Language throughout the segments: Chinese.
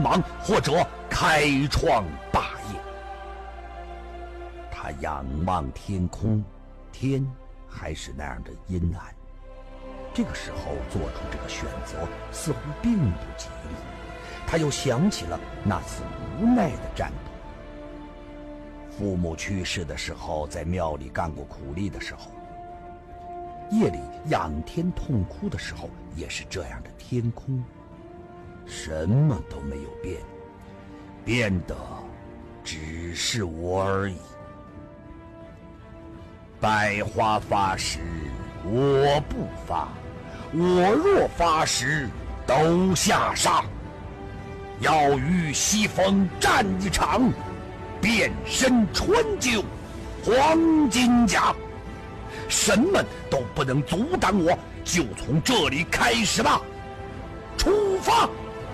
芒，或者开创霸业。他仰望天空，天还是那样的阴暗。这个时候做出这个选择似乎并不吉利。他又想起了那次无奈的战斗。父母去世的时候，在庙里干过苦力的时候，夜里仰天痛哭的时候，也是这样的天空，什么都没有变，变的只是我而已。百花发时我不发，我若发时都下杀。要与西风战一场，变身春秋黄金甲，神们都不能阻挡我，就从这里开始吧，出发！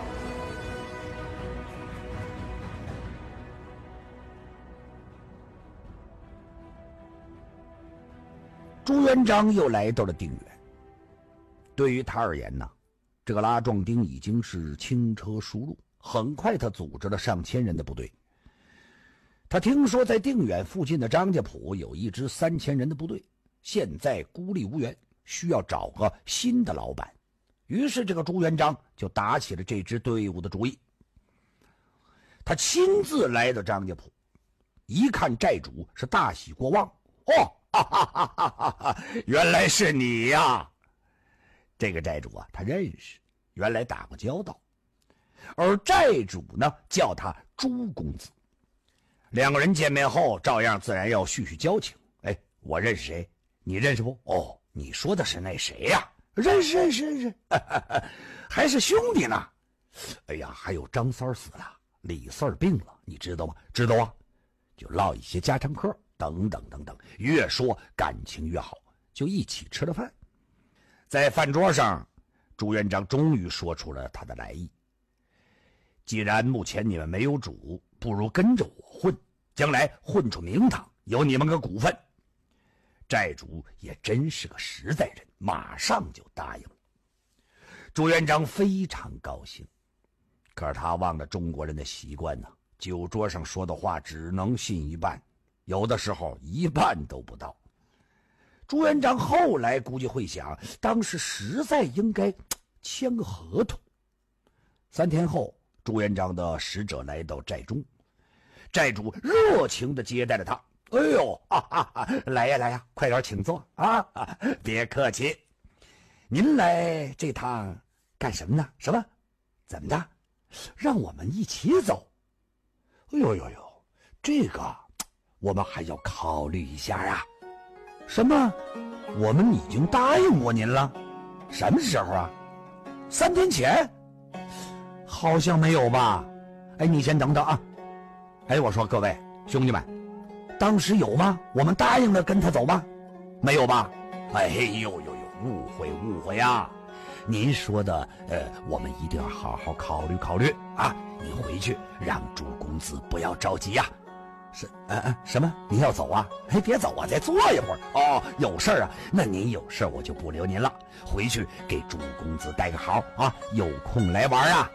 朱元璋又来到了定远。对于他而言呢，这个拉壮丁已经是轻车熟路，很快他组织了上千人的部队。他听说在定远附近的张家堡有一支3000人的部队，现在孤立无援，需要找个新的老板。于是这个朱元璋就打起了这支队伍的主意。他亲自来到张家堡，一看寨主是大喜过望。哈哈哈哈哈！原来是你呀！这个寨主啊，他认识，原来打过交道。而寨主呢，叫他朱公子。两个人见面后，照样自然要叙叙交情。哎，我认识谁？你认识不？哦，你说的是那谁呀？认识，还是兄弟呢。哎呀，还有张三死了，李四病了，你知道吗？知道啊。就唠一些家常嗑，等等，越说感情越好，就一起吃了饭。在饭桌上，朱元璋终于说出了他的来意。既然目前你们没有主，不如跟着我混，将来混出名堂，有你们个股份。寨主也真是个实在人，马上就答应了。朱元璋非常高兴，可是他忘了中国人的习惯呢，酒桌上说的话只能信一半，有的时候一半都不到。朱元璋后来估计会想，当时实在应该签个合同。3天后，朱元璋的使者来到寨中，寨主热情地接待了他。哎呦，来呀，快点请坐啊！别客气。您来这趟干什么呢？什么？怎么的？让我们一起走？哎呦，这个我们还要考虑一下啊。什么？我们已经答应过您了？什么时候啊？3天前？好像没有吧？哎，你先等等啊。哎，我说各位兄弟们，当时有吗？我们答应了跟他走吗？没有吧？哎呦，误会啊！您说的我们一定要好好考虑考虑啊！你回去让朱公子不要着急呀。什么？您要走啊？哎，别走啊，再坐一会儿。哦，有事啊？那您有事我就不留您了，回去给朱公子带个好啊，有空来玩啊！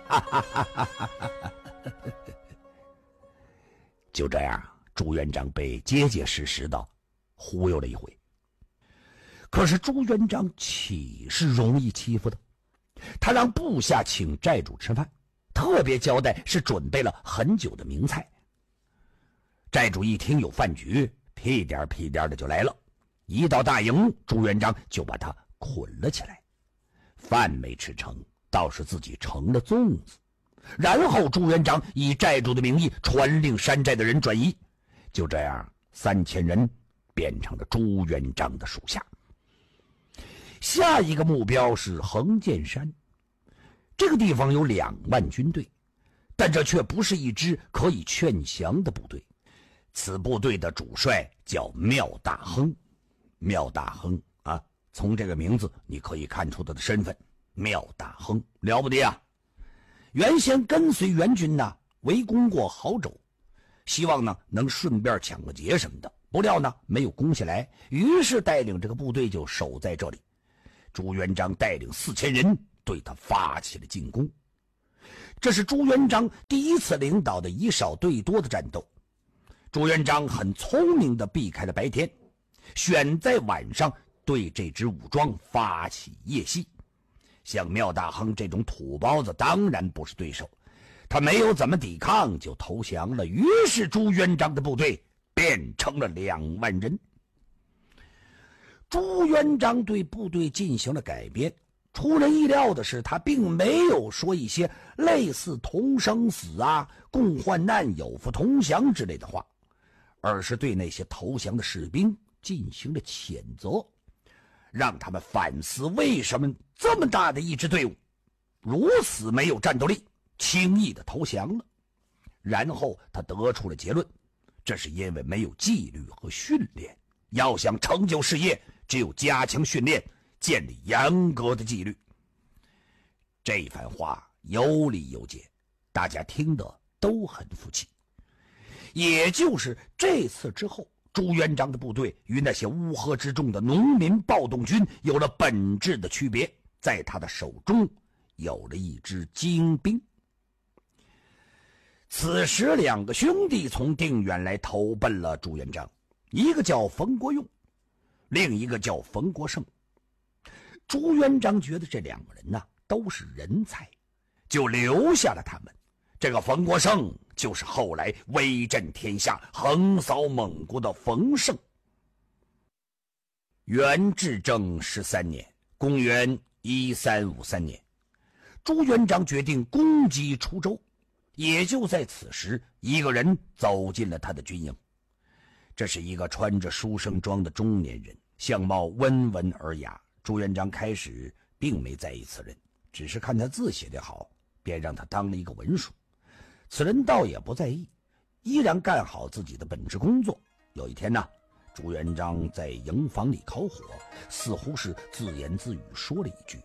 就这样，朱元璋被结结实实的忽悠了一回。可是朱元璋岂是容易欺负的？他让部下请寨主吃饭，特别交代是准备了很久的名菜。寨主一听有饭局，屁颠的就来了。一到大营，朱元璋就把他捆了起来，饭没吃成，倒是自己成了粽子。然后朱元璋以寨主的名义传令山寨的人转移，就这样3000人变成了朱元璋的属下。下一个目标是横剑山，这个地方有2万军队，但这却不是一支可以劝降的部队。此部队的主帅叫缪大亨。缪大亨啊，从这个名字你可以看出他的身份，缪大亨了不得啊！原先跟随元军呢围攻过亳州，希望呢能顺便抢个劫什么的，不料呢没有攻下来，于是带领这个部队就守在这里。朱元璋带领4000人对他发起了进攻。 这是朱元璋第一次领导的以少对多的战斗。朱元璋很聪明地避开了白天，选在晚上对这支武装发起夜袭。像缪大亨这种土包子当然不是对手，他没有怎么抵抗就投降了。于是朱元璋的部队变成了2万人。朱元璋对部队进行了改编，出人意料的是，他并没有说一些类似同生死啊、共患难、有福同享之类的话，而是对那些投降的士兵进行了谴责，让他们反思为什么这么大的一支队伍如此没有战斗力，轻易的投降了。然后他得出了结论，这是因为没有纪律和训练，要想成就事业，只有加强训练，建立严格的纪律。这番话有理有节，大家听得都很服气。也就是这次之后，朱元璋的部队与那些乌合之众的农民暴动军有了本质的区别，在他的手中有了一支精兵。此时2个兄弟从定远来投奔了朱元璋，一个叫冯国用，另一个叫冯国胜。朱元璋觉得这2个人都是人才，就留下了他们。这个冯国胜就是后来威震天下、横扫蒙古的冯胜。元至正13年，公元1353年，朱元璋决定攻击出州。也就在此时，一个人走进了他的军营。这是一个穿着书生装的中年人，相貌温文尔雅。朱元璋开始并没在意此人，只是看他字写得好，便让他当了一个文书。此人倒也不在意，依然干好自己的本职工作。有一天朱元璋在营房里烤火，似乎是自言自语说了一句：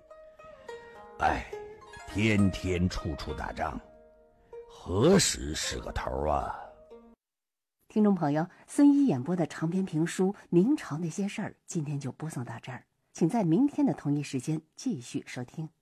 天天处处打仗，何时是个头啊？ 听众朋友，孙一演播的长篇评书《明朝那些事儿》今天就播送到这儿，请在明天的同一时间继续收听。